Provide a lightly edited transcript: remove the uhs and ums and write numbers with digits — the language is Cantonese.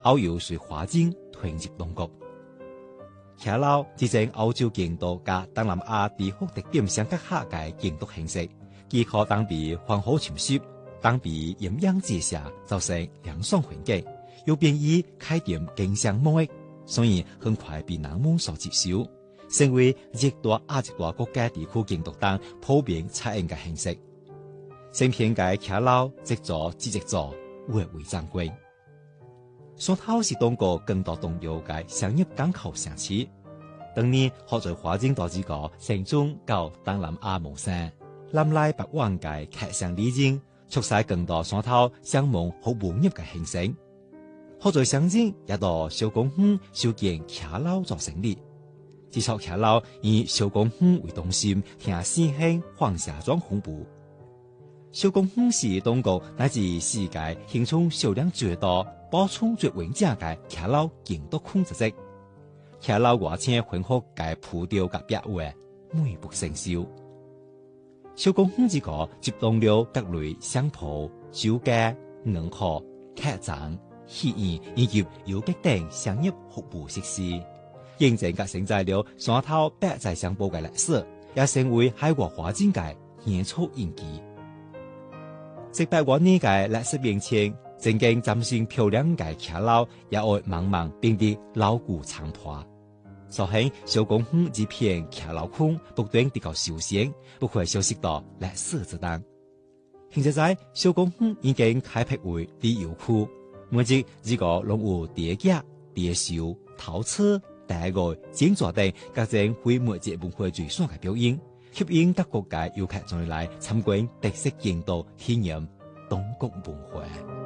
歐遊隨華景推入中國。騎樓之前歐洲建築加東南亞地區特點相結合嘅建築形式，既可當被環河침濕，當被陰陽折射，造成涼爽環境，又便於開店經商貿易，所以很快被人們所接受，成為熱帶亞熱帶國家地區建築當普遍採用嘅形式。成片嘅騎樓即座之即座，蔚為珍貴。山頭是中國更多重要嘅商業港口城市。當年學在華景島之個城中到東南亞模式，南來北往嘅客商理境，促使更多山頭商務和農業嘅興盛。學在鄉鎮也到小公園修建騎樓做生意。這座騎樓以小公園為中心，聽四鄉黃石莊紅布。小公園是中國乃至世界形成數量最多、保存最完整嘅騎樓建築群之一。騎樓外牆混合嘅鋪雕嘅壁畫，美不勝收。小公園之個集中了各類商鋪、酒家、銀行、客棧、戲院以及遊客等商業服務設施，認真嘅承載了山頭百載相報嘅歷史，也成為海外華景界演出印記。100多年嘅歷史變遷，正經嶄新漂亮嘅騎樓也會慢慢變得牢固殘破。所以小公園這片騎樓群不斷地個修繕，不會消失到歷史之中。現在小公園已經開闢為旅遊區，每日這個攏有蝶腳、蝶繡、陶瓷、大愛、剪紙等各種非物質文化最爽嘅表演，吸引各國嘅遊客前來參觀特色建築，體驗中國文化。